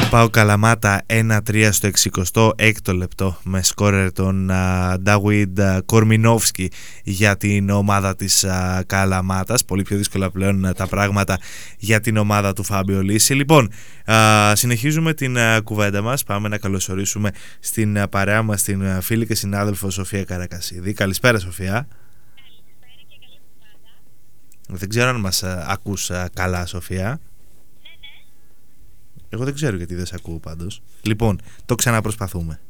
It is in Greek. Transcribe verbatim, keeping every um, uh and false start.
Πάω Καλαμάτα ένα τρία στο εξηκοστό έκτο λεπτό με σκόρερ τον Ντάουιντ Κορμινόφσκι για την ομάδα της α, Καλαμάτας. Πολύ πιο δύσκολα πλέον α, τα πράγματα για την ομάδα του Φάμπιο Λύση. Λοιπόν, α, συνεχίζουμε την α, κουβέντα μας. Πάμε να καλωσορίσουμε στην α, παρέα μας την α, φίλη και συνάδελφο Σοφία Καρακασίδη. Καλησπέρα, Σοφία. Καλησπέρα και καλή εβδομάδα. Δεν ξέρω αν μας α, ακούς α, καλά, Σοφία. Εγώ δεν ξέρω γιατί δεν σε ακούω πάντως. Λοιπόν, το ξαναπροσπαθούμε.